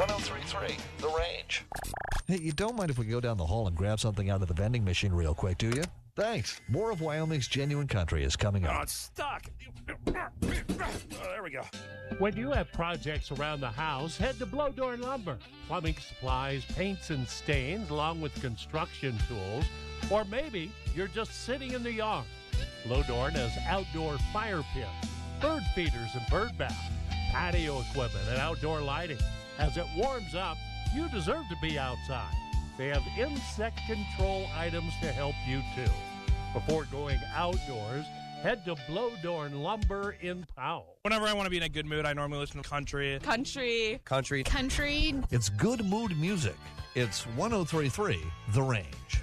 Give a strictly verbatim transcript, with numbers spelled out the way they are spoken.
one oh three point three The Range. Hey, you don't mind if we go down the hall and grab something out of the vending machine real quick, do you? Thanks. More of Wyoming's Genuine Country is coming Oh, up. it's stuck. Oh, there we go. When you have projects around the house, head to Blowdorn Lumber. Plumbing supplies, paints and stains, along with construction tools. Or maybe you're just sitting in the yard. Blowdorn has outdoor fire pits, bird feeders and bird baths, patio equipment and outdoor lighting. As it warms up, you deserve to be outside. They have insect control items to help you too. Before going outdoors, head to Blowdorn Lumber in Powell. Whenever I want to be in a good mood, I normally listen to country. Country. Country. Country. It's good mood music. It's one oh three point three The Range.